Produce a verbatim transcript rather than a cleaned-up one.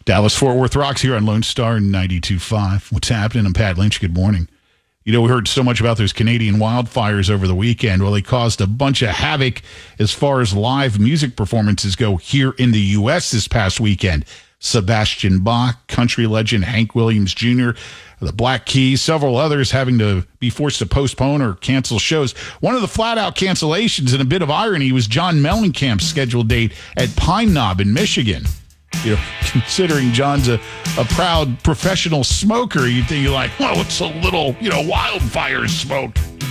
Dallas-Fort Worth rocks here on Lone Star ninety-two point five. What's happening? I'm Pat Lynch. Good morning. You know, we heard so much about those Canadian wildfires over the weekend. Well, they caused a bunch of havoc as far as live music performances go here in the U S this past weekend. Sebastian Bach, country legend Hank Williams Junior, the Black Keys, several others having to be forced to postpone or cancel shows. One of the flat-out cancellations, and a bit of irony, was John Mellencamp's scheduled date at Pine Knob in Michigan. You know, considering John's a, a proud professional smoker, you'd think you're like, well, it's a little, you know, wildfire smoke.